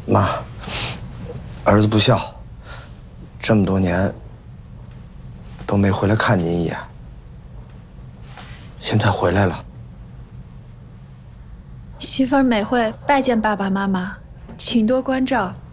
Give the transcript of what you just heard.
妈，儿子不孝，这么多年都没回来看您一眼，现在回来了。 媳妇儿每会拜见爸爸妈妈，请多关照。